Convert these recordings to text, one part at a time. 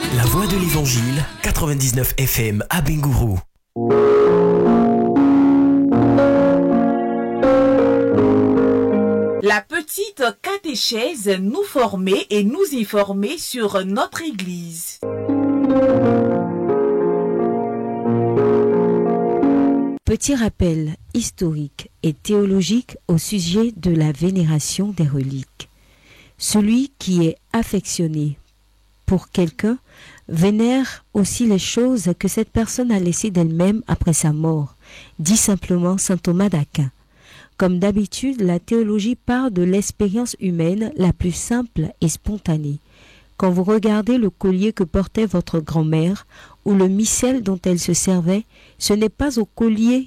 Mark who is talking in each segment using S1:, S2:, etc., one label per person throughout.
S1: La voix de l'évangile, 99 FM à Bengourou.
S2: La petite catéchèse nous formait et nous y formait sur notre Église.
S3: Petit rappel historique et théologique au sujet de la vénération des reliques. Celui qui est affectionné pour quelqu'un vénère aussi les choses que cette personne a laissées d'elle-même après sa mort, dit simplement saint Thomas d'Aquin. Comme d'habitude, la théologie part de l'expérience humaine la plus simple et spontanée. Quand vous regardez le collier que portait votre grand-mère ou le missel dont elle se servait, ce n'est pas au collier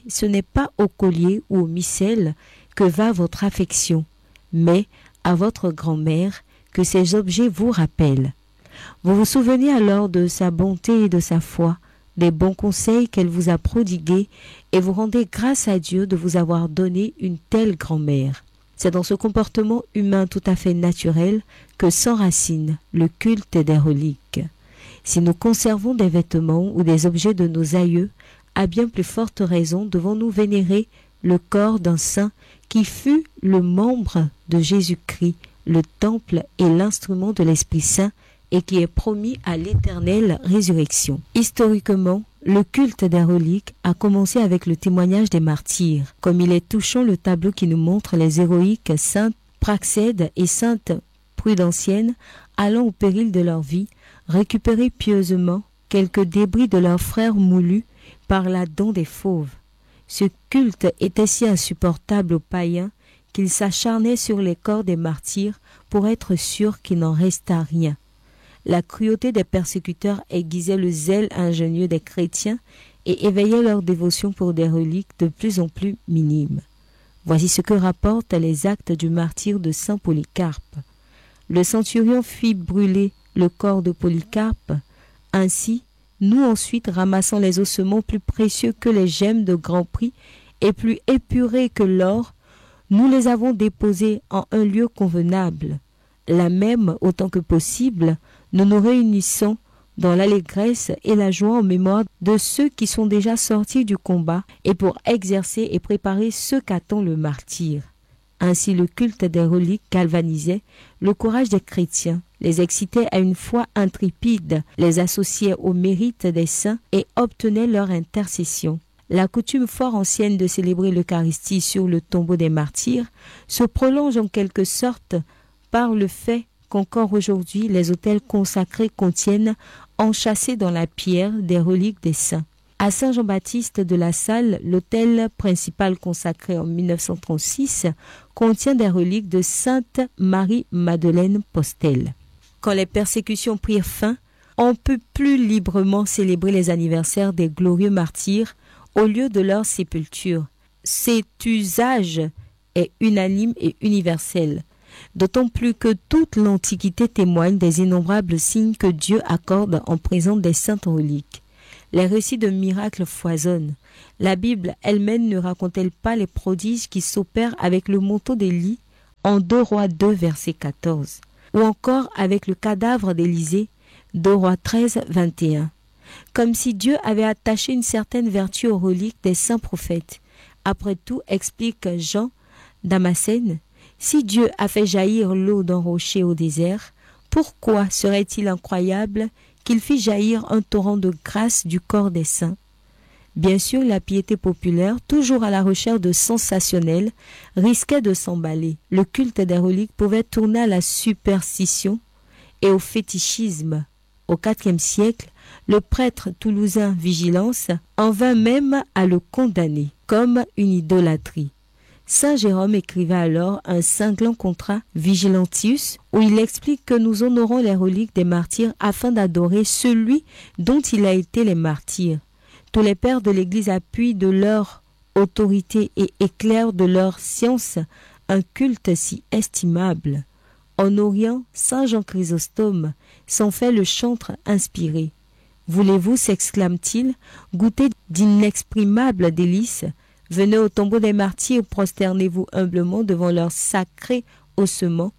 S3: ou au missel que va votre affection, mais à votre grand-mère que ces objets vous rappellent. Vous vous souvenez alors de sa bonté et de sa foi, des bons conseils qu'elle vous a prodigués, et vous rendez grâce à Dieu de vous avoir donné une telle grand-mère. C'est dans ce comportement humain tout à fait naturel que s'enracine le culte des reliques. Si nous conservons des vêtements ou des objets de nos aïeux, à bien plus forte raison devons-nous vénérer le corps d'un saint qui fut le membre de Jésus-Christ, le temple et l'instrument de l'Esprit Saint, et qui est promis à l'éternelle résurrection. Historiquement, le culte des reliques a commencé avec le témoignage des martyrs. Comme il est touchant le tableau qui nous montre les héroïques saintes Praxède et sainte Prudentienne allant au péril de leur vie, récupérer pieusement quelques débris de leurs frères moulus par la dent des fauves. Ce culte était si insupportable aux païens qu'ils s'acharnaient sur les corps des martyrs pour être sûrs qu'il n'en restât rien. La cruauté des persécuteurs aiguisait le zèle ingénieux des chrétiens et éveillait leur dévotion pour des reliques de plus en plus minimes. Voici ce que rapportent les actes du martyre de saint Polycarpe. Le centurion fit brûler le corps de Polycarpe. Ainsi, nous ensuite, ramassant les ossements plus précieux que les gemmes de grand prix et plus épurés que l'or, nous les avons déposés en un lieu convenable. Là même, autant que possible, nous nous réunissons dans l'allégresse et la joie en mémoire de ceux qui sont déjà sortis du combat et pour exercer et préparer ce qu'attend le martyr. Ainsi le culte des reliques galvanisait le courage des chrétiens, les excitait à une foi intrépide, les associait au mérite des saints et obtenait leur intercession. La coutume fort ancienne de célébrer l'Eucharistie sur le tombeau des martyrs se prolonge en quelque sorte par le fait qu'encore aujourd'hui les autels consacrés contiennent, enchâssés dans la pierre, des reliques des saints. À Saint-Jean-Baptiste de la Salle, l'autel principal consacré en 1936 contient des reliques de Sainte Marie-Madeleine Postel. Quand les persécutions prirent fin, on peut plus librement célébrer les anniversaires des glorieux martyrs au lieu de leur sépulture. Cet usage est unanime et universel. D'autant plus que toute l'Antiquité témoigne des innombrables signes que Dieu accorde en présence des saintes reliques. Les récits de miracles foisonnent. La Bible elle-même ne raconte-t-elle pas les prodiges qui s'opèrent avec le manteau d'Élie en 2 Rois 2, verset 14, ou encore avec le cadavre d'Élisée, 2 Rois 13, 21. Comme si Dieu avait attaché une certaine vertu aux reliques des saints prophètes. Après tout, explique Jean Damascène, si Dieu a fait jaillir l'eau d'un rocher au désert, pourquoi serait-il incroyable qu'il fit jaillir un torrent de grâce du corps des saints? Bien sûr, la piété populaire, toujours à la recherche de sensationnel, risquait de s'emballer. Le culte des reliques pouvait tourner à la superstition et au fétichisme. Au IVe siècle, le prêtre toulousain Vigilance en vint même à le condamner comme une idolâtrie. Saint Jérôme écrivait alors un cinglant contrat Vigilantius où il explique que nous honorons les reliques des martyrs afin d'adorer celui dont il a été les martyrs. Tous les pères de l'Église appuient de leur autorité et éclairent de leur science un culte si estimable. En Orient, Saint Jean Chrysostome s'en fait le chantre inspiré. Voulez-vous, s'exclame-t-il, goûter d'inexprimables délices? Venez au tombeau des martyrs, prosternez-vous humblement devant leurs sacrés ossements,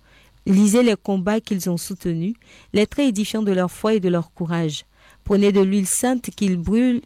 S3: Lisez les combats qu'ils ont soutenus, les traits édifiants de leur foi et de leur courage. Prenez de l'huile sainte qui brûle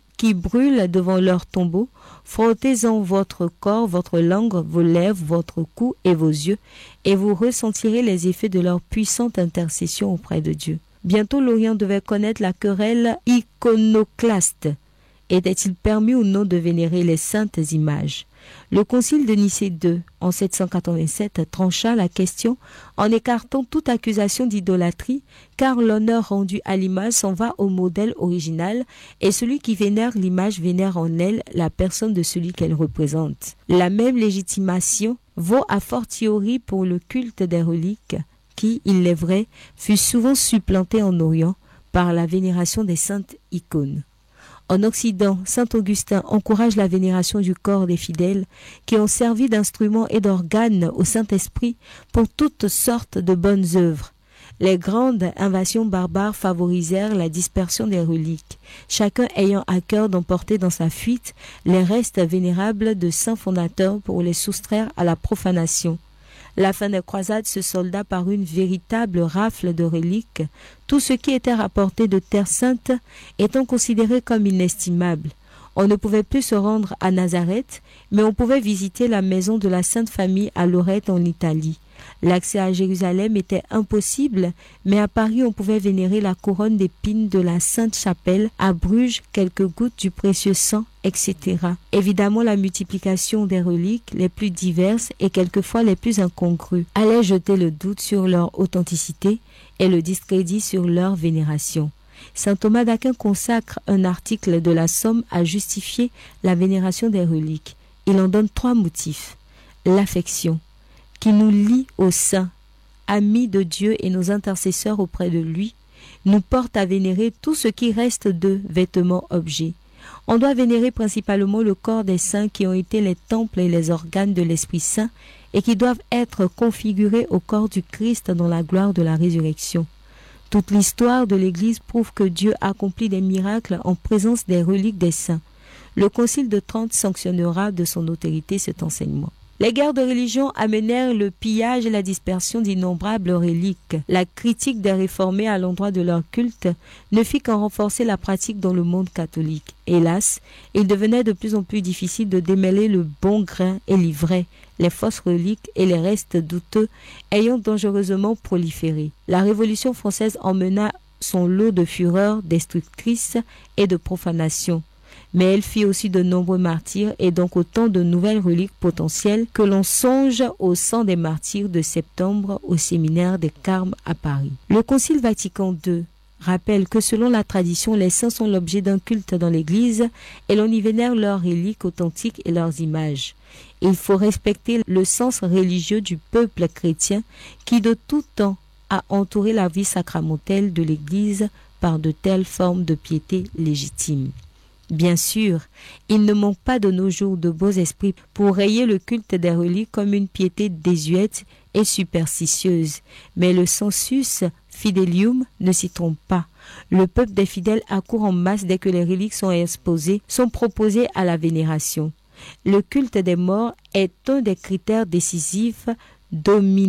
S3: devant leur tombeau. Frottez-en votre corps, votre langue, vos lèvres, votre cou et vos yeux, et vous ressentirez les effets de leur puissante intercession auprès de Dieu. Bientôt l'Orient devait connaître la querelle iconoclaste. Était-il permis ou non de vénérer les saintes images? Le concile de Nicée II, en 787, trancha la question en écartant toute accusation d'idolâtrie, car l'honneur rendu à l'image s'en va au modèle original, et celui qui vénère l'image vénère en elle la personne de celui qu'elle représente. La même légitimation vaut a fortiori pour le culte des reliques, qui, il est vrai, fut souvent supplanté en Orient par la vénération des saintes icônes. En Occident, saint Augustin encourage la vénération du corps des fidèles qui ont servi d'instruments et d'organes au Saint-Esprit pour toutes sortes de bonnes œuvres. Les grandes invasions barbares favorisèrent la dispersion des reliques, chacun ayant à cœur d'emporter dans sa fuite les restes vénérables de saints fondateurs pour les soustraire à la profanation. La fin des croisades se solda par une véritable rafle de reliques, tout ce qui était rapporté de Terre Sainte étant considéré comme inestimable. On ne pouvait plus se rendre à Nazareth, mais on pouvait visiter la maison de la Sainte Famille à Lorette en Italie. L'accès à Jérusalem était impossible, mais à Paris on pouvait vénérer la couronne d'épines de la Sainte-Chapelle, à Bruges quelques gouttes du précieux sang, etc. Évidemment, la multiplication des reliques les plus diverses et quelquefois les plus incongrues allait jeter le doute sur leur authenticité et le discrédit sur leur vénération. Saint Thomas d'Aquin consacre un article de la Somme à justifier la vénération des reliques. Il en donne 3 motifs. L'affection, qui nous lie au saint, amis de Dieu et nos intercesseurs auprès de lui, nous porte à vénérer tout ce qui reste d'eux, vêtements, objets. On doit vénérer principalement le corps des saints qui ont été les temples et les organes de l'Esprit Saint et qui doivent être configurés au corps du Christ dans la gloire de la résurrection. Toute l'histoire de l'Église prouve que Dieu accomplit des miracles en présence des reliques des saints. Le Concile de Trente sanctionnera de son autorité cet enseignement. Les guerres de religion amenèrent le pillage et la dispersion d'innombrables reliques. La critique des réformés à l'endroit de leur culte ne fit qu'en renforcer la pratique dans le monde catholique. Hélas, il devenait de plus en plus difficile de démêler le bon grain et l'ivraie, les fausses reliques et les restes douteux ayant dangereusement proliféré. La Révolution française emmena son lot de fureurs destructrices et de profanation. Mais elle fit aussi de nombreux martyrs et donc autant de nouvelles reliques potentielles que l'on songe au sang des martyrs de septembre au séminaire des Carmes à Paris. Le Concile Vatican II rappelle que selon la tradition, les saints sont l'objet d'un culte dans l'Église et l'on y vénère leurs reliques authentiques et leurs images. Il faut respecter le sens religieux du peuple chrétien qui de tout temps a entouré la vie sacramentelle de l'Église par de telles formes de piété légitime. Bien sûr, il ne manque pas de nos jours de beaux esprits pour rayer le culte des reliques comme une piété désuète et superstitieuse. Mais le sensus fidelium ne s'y trompe pas. Le peuple des fidèles accourt en masse dès que les reliques sont exposées, sont proposées à la vénération. Le culte des morts est un des critères décisifs dominants